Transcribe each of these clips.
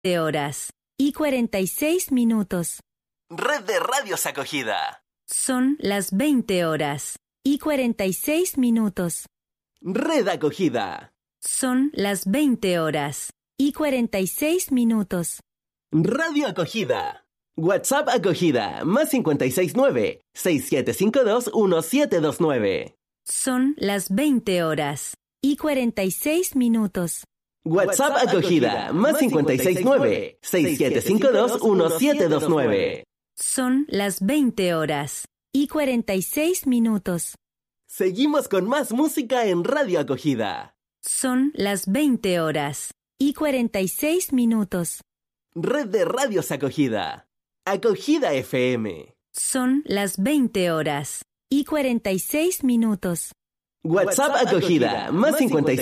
horas y 46 minutos. Red de Radios Acogida. Son las 20 horas y 46 minutos. Red Acogida. Son las 20 horas y 46 minutos. Radio Acogida. WhatsApp Acogida, más 569-6752-1729. Son las 20 horas y 46 minutos. WhatsApp Acogida, más 569-6752-1729. Son las 20 horas y 46 minutos. Seguimos con más música en Radio Acogida. Son las 20 horas y 46 minutos. Red de Radios Acogida. Acogida FM. Son las 20 horas y 46 minutos. WhatsApp Acogida, más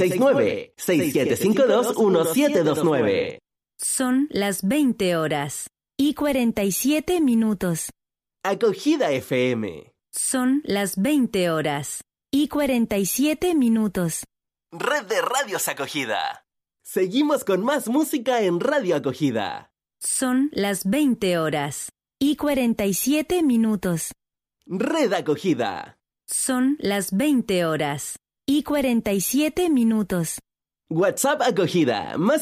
569-6752-1729. Son las 20 horas y 47 minutos. Acogida FM. Son las 20 horas y 47 minutos. Red de Radios Acogida. Seguimos con más música en Radio Acogida. Son las 20 horas y 47 minutos. Red Acogida. Son las 20 horas y 47 minutos. WhatsApp Acogida, más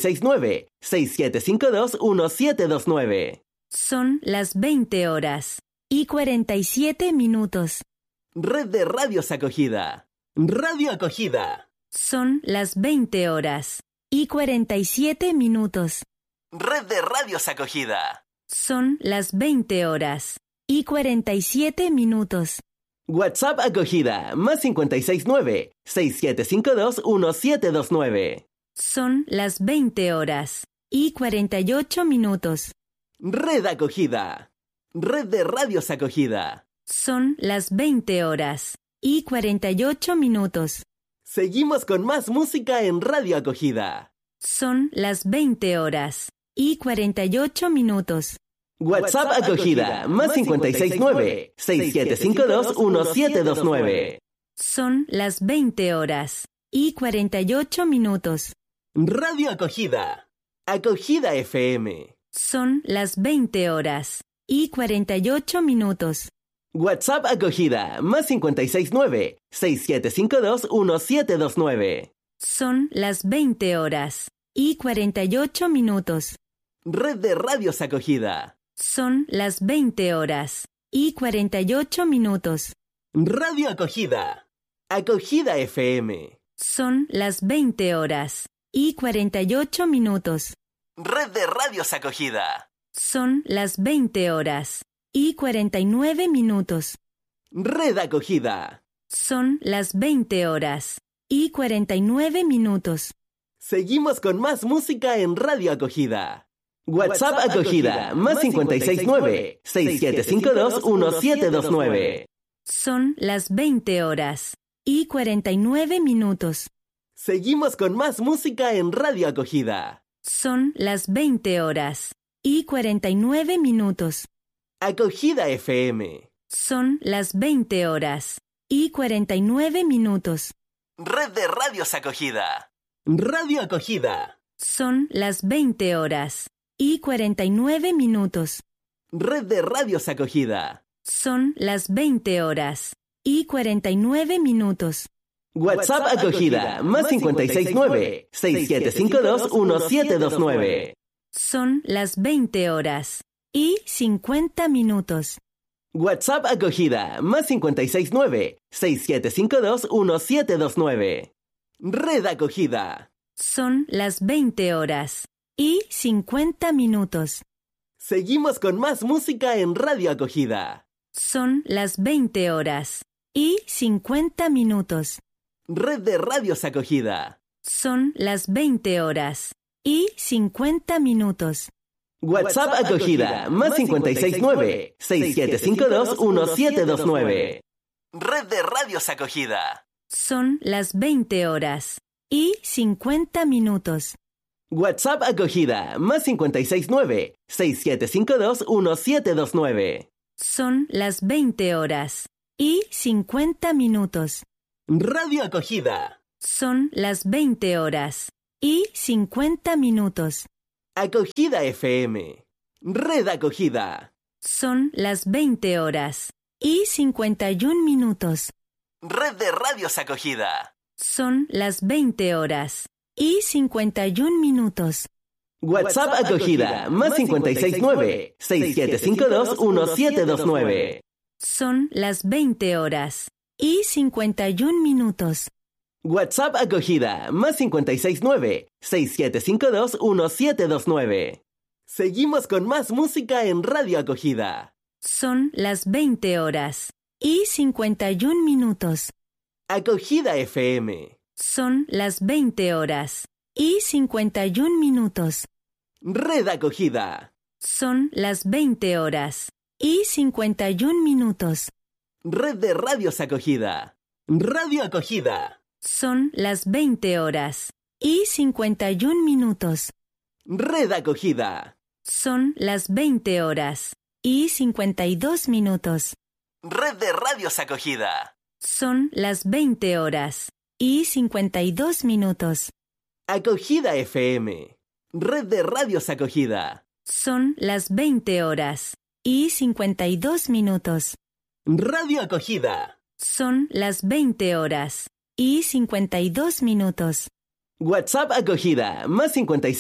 569-6752-1729. Son las 20 horas y 47 minutos. Red de Radios Acogida. Radio Acogida. Son las 20 horas y 47 minutos. Red de Radios Acogida. Son las 20 horas y 47 minutos. WhatsApp Acogida, más 569-6752-1729. Son las 20 horas y 48 minutos. Red Acogida. Red de Radios Acogida. Son las 20 horas y 48 minutos. Seguimos con más música en Radio Acogida. Son las 20 horas y 48 minutos. WhatsApp Acogida, más 569-6752-1729. Son las 20 horas y 48 minutos. Radio Acogida. Acogida FM. Son las 20 horas y 48 minutos. WhatsApp Acogida, más 569-6752-1729. Son las 20 horas y 48 minutos. Red de Radios Acogida. Son las 20 horas y 48 minutos. Radio Acogida. Acogida FM. Son las 20 horas y 48 minutos. Red de Radios Acogida. Son las 20 horas y 49 minutos. Red Acogida. Son las 20 horas y 49 minutos. Seguimos con más música en Radio Acogida. WhatsApp Acogida, más 569-6752-1729. Son las 20 horas y 49 minutos. Seguimos con más música en Radio Acogida. Son las 20 horas y 49 minutos. Acogida FM. Son las 20 horas y 49 minutos. Red de Radios Acogida. Radio Acogida. Son las 20 horas y 49 minutos. Red de Radios Acogida. Son las 20 horas y 49 minutos. WhatsApp Acogida, más 569-6752-1729. Son las 20 horas y 50 minutos. WhatsApp Acogida, más 569-6752-1729. Red Acogida. Son las 20 horas y 50 minutos. Seguimos con más música en Radio Acogida. Son las 20 horas y 50 minutos. Red de Radios Acogida. Son las 20 horas y 50 minutos. WhatsApp Acogida, más 569-6752-1729. Red de Radios Acogida. Son las 20 horas y 50 minutos. WhatsApp Acogida, más 569-6752-1729. Son las 20 horas y 50 minutos. Radio Acogida. Son las 20 horas y 50 minutos. Acogida FM. Red Acogida. Son las 20 horas y 51 minutos. Red de Radios Acogida. Son las 20 horas y 51 minutos. WhatsApp Acogida, más 569-6752-1729. Son las 20 horas y 51 minutos. WhatsApp Acogida, más 569-6752-1729. Seguimos con más música en Radio Acogida. Son las 20 horas y 51 minutos. Acogida FM. Son las 20 horas y 51 minutos. Red Acogida. Son las 20 horas y 51 minutos. Red de Radios Acogida. Radio Acogida. Son las 20 horas y 51 minutos. Red Acogida. Son las 20 horas y 52 minutos. Red de Radios Acogida. Son las 20 horas y 52 minutos. Acogida FM. Red de Radios Acogida. Son las 20 horas y 52 minutos. Radio Acogida. Son las 20 horas y 52 minutos. WhatsApp Acogida, más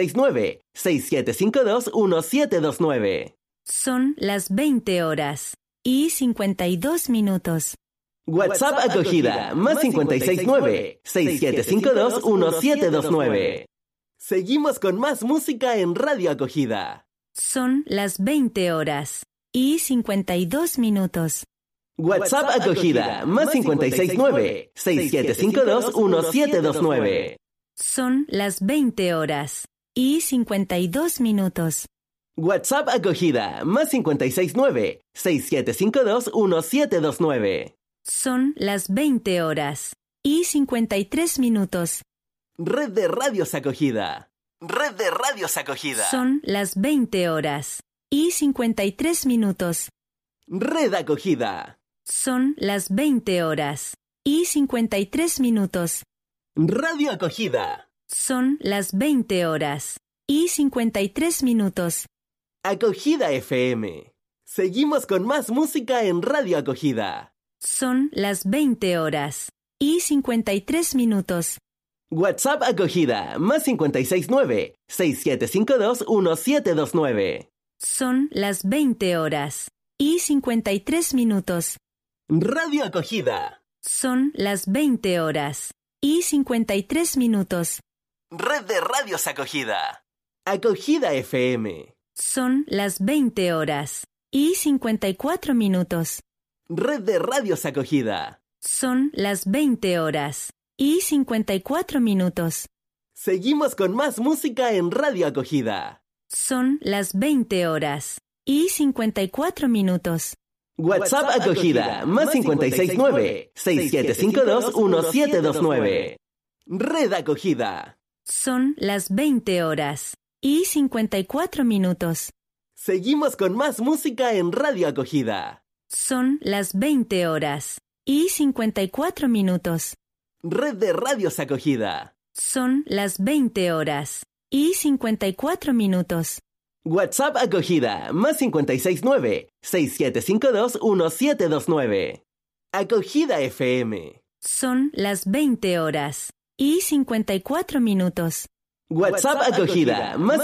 569-6752-1729. Son las 20 horas y 52 minutos. WhatsApp Acogida, más 569-6752-1729. Seguimos con más música en Radio Acogida. Son las 20 horas y 52 minutos. WhatsApp Acogida, más 569-6752-1729. Son las 20 horas y 52 minutos. WhatsApp Acogida, más 569-6752-1729. Son las 20 horas y 53 minutos. Red de Radios Acogida. Red de Radios Acogida. Son las 20 horas y 53 minutos. Red Acogida. Son las 20 horas y 53 minutos. Radio Acogida. Son las 20 horas y 53 minutos. Acogida FM. Seguimos con más música en Radio Acogida. Son las 20 horas y 53 minutos. WhatsApp Acogida, más 569-6752-1729. Son las 20 horas y 53 minutos. Radio Acogida. Son las 20 horas y 53 minutos. Red de Radios Acogida. Acogida FM. Son las 20 horas y 54 minutos. Red de Radios Acogida. Son las 20 horas y 54 minutos. Seguimos con más música en Radio Acogida. Son las 20 horas y 54 minutos. WhatsApp Acogida, más 569-6752-1729. Red Acogida. Son las 20 horas y 54 minutos. Seguimos con más música en Radio Acogida. Son las 20 horas y 54 minutos. Red de Radios Acogida. Son las 20 horas y 54 minutos. WhatsApp Acogida, más 569-6752-1729. Acogida FM. Son las 20 horas y 54 minutos. WhatsApp Acogida, más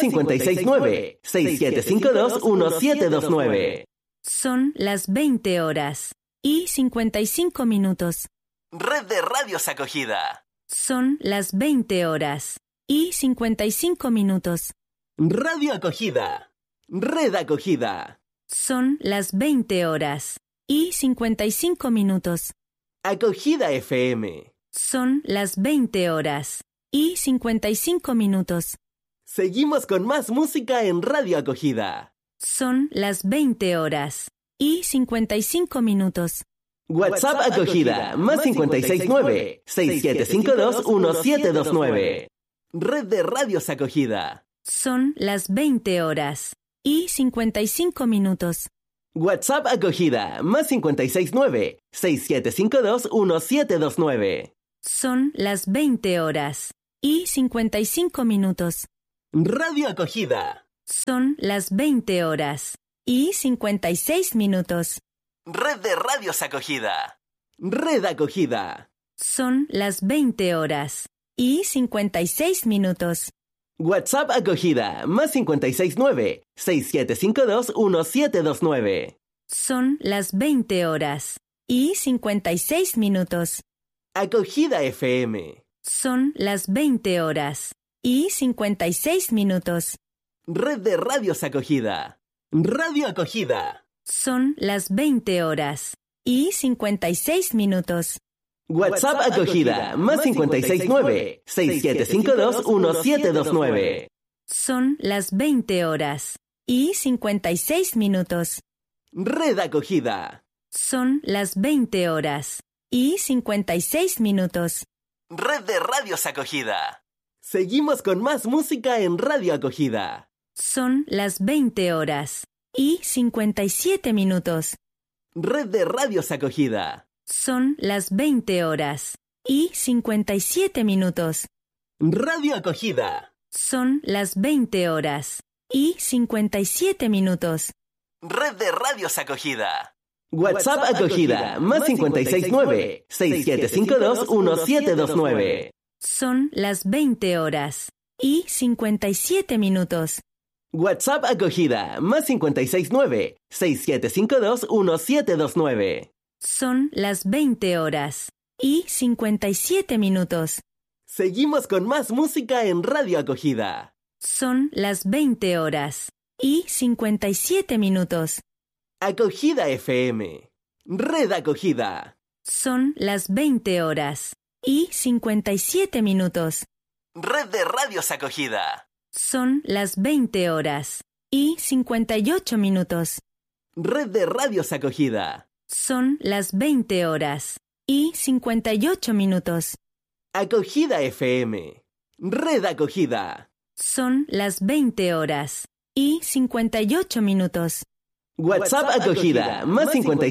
569-6752-1729. Son las 20 horas y 55 minutos. Red de Radios Acogida. Son las 20 horas y 55 minutos. Radio Acogida. Red Acogida. Son las 20 horas y 55 minutos. Acogida FM. Son las 20 horas y 55 minutos. Seguimos con más música en Radio Acogida. Son las 20 horas y 55 minutos. WhatsApp Acogida, más 569-6752-1729. Red de Radios Acogida. Son las 20 horas y 55 minutos. WhatsApp Acogida, más 569-6752-1729. Son las 20 horas y 55 minutos. Radio Acogida. Son las 20 horas y 56 minutos. Red de Radios Acogida. Red Acogida. Son las 20 horas y 56 minutos. WhatsApp Acogida, más 569-6752-1729. Son las 20 horas y 56 minutos. Acogida FM. Son las 20 horas y 56 minutos. Red de Radios Acogida. Radio Acogida. Son las 20 horas y 56 minutos. WhatsApp Acogida, más 569-6752-1729. Son las 20 horas y 56 minutos. Red Acogida. Son las 20 horas y 56 minutos. Red de Radios Acogida. Seguimos con más música en Radio Acogida. Son las 20 horas y 57 minutos. Red de Radios Acogida. Son las 20 horas y 57 minutos. Radio Acogida. Son las 20 horas y 57 minutos. Red de Radios Acogida. WhatsApp Acogida, más 569-6752-1729. Son las 20 horas y 57 minutos. WhatsApp Acogida, más 569-6752-1729. Son las 20 horas y 57 minutos. Seguimos con más música en Radio Acogida. Son las 20 horas y 57 minutos. Acogida FM. Red Acogida. Son las 20 horas y 57 minutos. Red de Radios Acogida. Son las 20 horas y 58 minutos. Red de Radios Acogida. Son las 20 horas y 58 minutos. Acogida FM. Red Acogida. Son las 20 horas y 58 minutos. WhatsApp Acogida, más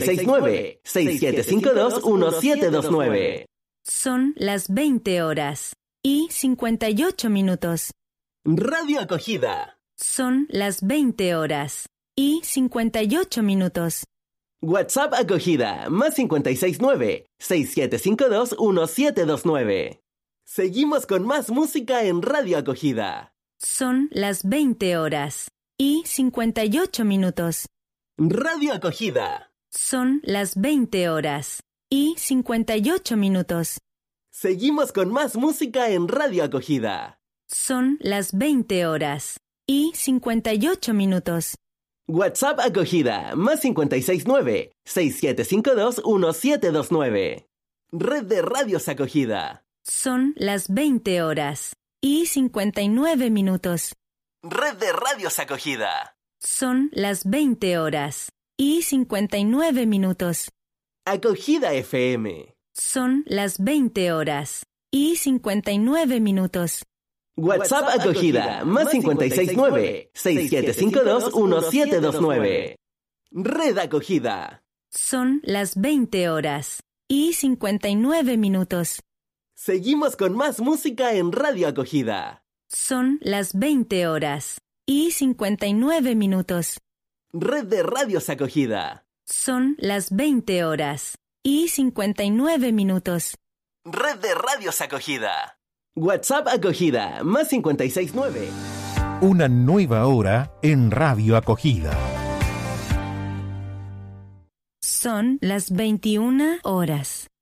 569-6752-1729. Son las 20 horas y 58 minutos. Radio Acogida. Son las 20 horas y 58 minutos. WhatsApp Acogida, más 569-6752-1729. Seguimos con más música en Radio Acogida. Son las 20 horas y 58 minutos. Radio Acogida. Son las 20 horas y 58 minutos. Seguimos con más música en Radio Acogida. Son las 20 horas y 58 minutos. WhatsApp Acogida, más 569-6752-1729. Red de Radios Acogida. Son las 20 horas y 59 minutos. Red de Radios Acogida. Son las 20 horas y 59 minutos. Acogida FM. Son las 20 horas y 59 minutos. WhatsApp Acogida, más 569-6752-1729. Red Acogida. Son las 20 horas y 59 minutos. Seguimos con más música en Radio Acogida. Son las 20 horas y 59 minutos. Red de Radios Acogida. Son las 20 horas y 59 minutos. Red de Radios Acogida. WhatsApp Acogida, más 569. Una nueva hora en Radio Acogida. Son las 21 horas.